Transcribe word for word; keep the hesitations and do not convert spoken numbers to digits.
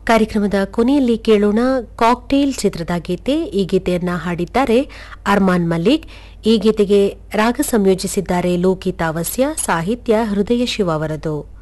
ಕಾರ್ಯಕ್ರಮದ ಕೊನೆಯಲ್ಲಿ ಕೇಳೋಣ ಕಾಕ್ಟೇಲ್ ಚಿತ್ರದ ಗೀತೆ. ಈ ಗೀತೆಯನ್ನ ಹಾಡಿದ್ದಾರೆ ಅರ್ಮಾನ್ ಮಲ್ಲಿಕ್. ಈ ಗೀತೆಗೆ ರಾಗ ಸಂಯೋಜಿಸಿದ್ದಾರೆ ಲೋಕಿತಾವಸ್ಯ, ಸಾಹಿತ್ಯ ಹೃದಯ ಶಿವ ಅವರದು.